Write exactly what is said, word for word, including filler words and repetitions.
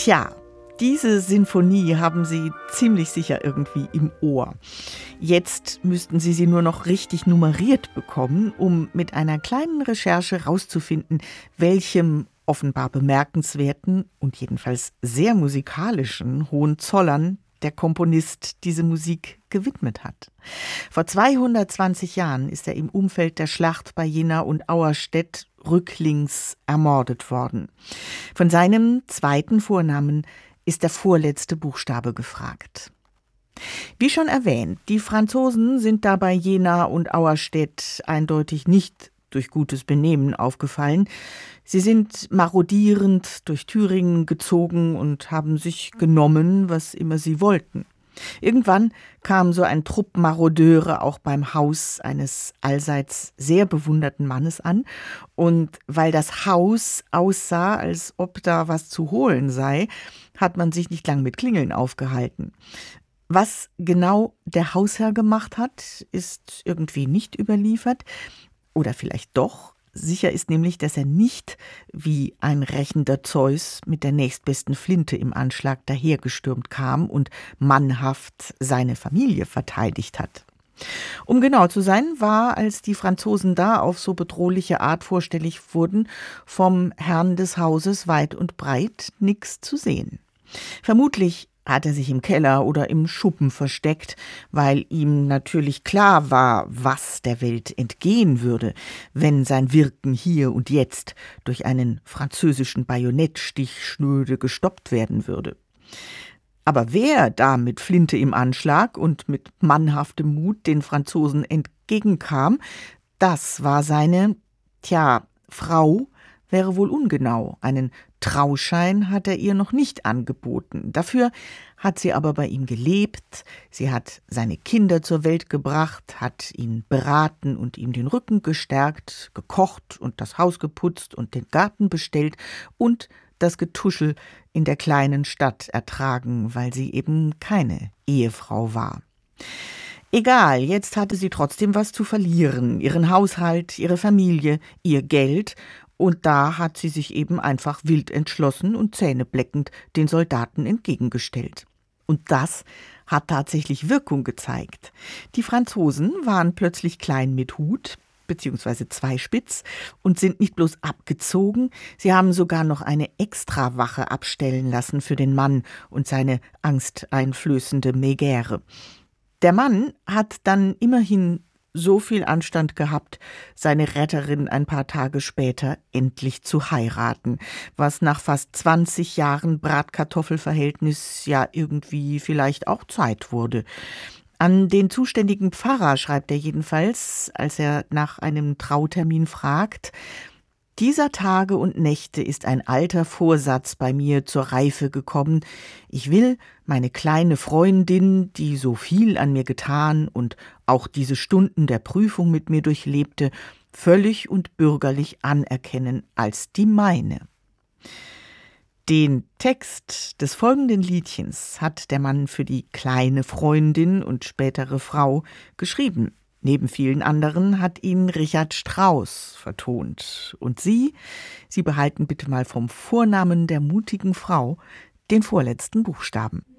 Tja, diese Sinfonie haben Sie ziemlich sicher irgendwie im Ohr. Jetzt müssten Sie sie nur noch richtig nummeriert bekommen, um mit einer kleinen Recherche herauszufinden, welchem offenbar bemerkenswerten und jedenfalls sehr musikalischen Hohenzollern der Komponist diese Musik gewidmet hat. Vor zweihundertzwanzig Jahren ist er im Umfeld der Schlacht bei Jena und Auerstedt rücklings ermordet worden. Von seinem zweiten Vornamen ist der vorletzte Buchstabe gefragt. Wie schon erwähnt, die Franzosen sind dabei Jena und Auerstedt eindeutig nicht durch gutes Benehmen aufgefallen. Sie sind marodierend durch Thüringen gezogen und haben sich genommen, was immer sie wollten. Irgendwann kam so ein Trupp Marodeure auch beim Haus eines allseits sehr bewunderten Mannes an. Und weil das Haus aussah, als ob da was zu holen sei, hat man sich nicht lang mit Klingeln aufgehalten. Was genau der Hausherr gemacht hat, ist irgendwie nicht überliefert. Oder vielleicht doch. Sicher ist nämlich, dass er nicht wie ein rächender Zeus mit der nächstbesten Flinte im Anschlag dahergestürmt kam und mannhaft seine Familie verteidigt hat. Um genau zu sein, war, als die Franzosen da auf so bedrohliche Art vorstellig wurden, vom Herrn des Hauses weit und breit nichts zu sehen. Vermutlich hat er sich im Keller oder im Schuppen versteckt, weil ihm natürlich klar war, was der Welt entgehen würde, wenn sein Wirken hier und jetzt durch einen französischen Bajonettstich schnöde gestoppt werden würde. Aber wer da mit Flinte im Anschlag und mit mannhaftem Mut den Franzosen entgegenkam, das war seine, tja, Frau, wäre wohl ungenau. Einen Trauschein hat er ihr noch nicht angeboten. Dafür hat sie aber bei ihm gelebt, sie hat seine Kinder zur Welt gebracht, hat ihn beraten und ihm den Rücken gestärkt, gekocht und das Haus geputzt und den Garten bestellt und das Getuschel in der kleinen Stadt ertragen, weil sie eben keine Ehefrau war. Egal, jetzt hatte sie trotzdem was zu verlieren, ihren Haushalt, ihre Familie, ihr Geld. Und da hat sie sich eben einfach wild entschlossen und zähnebleckend den Soldaten entgegengestellt. Und das hat tatsächlich Wirkung gezeigt. Die Franzosen waren plötzlich klein mit Hut, beziehungsweise zweispitz, und sind nicht bloß abgezogen, sie haben sogar noch eine Extrawache abstellen lassen für den Mann und seine angsteinflößende Megäre. Der Mann hat dann immerhin so viel Anstand gehabt, seine Retterin ein paar Tage später endlich zu heiraten, was nach fast zwanzig Jahren Bratkartoffelverhältnis ja irgendwie vielleicht auch Zeit wurde. An den zuständigen Pfarrer schreibt er jedenfalls, als er nach einem Trautermin fragt: Dieser Tage und Nächte ist ein alter Vorsatz bei mir zur Reife gekommen. Ich will meine kleine Freundin, die so viel an mir getan und auch diese Stunden der Prüfung mit mir durchlebte, völlig und bürgerlich anerkennen als die meine. Den Text des folgenden Liedchens hat der Mann für die kleine Freundin und spätere Frau geschrieben. Neben vielen anderen hat ihn Richard Strauss vertont. Und Sie, Sie behalten bitte mal vom Vornamen der mutigen Frau den vorletzten Buchstaben.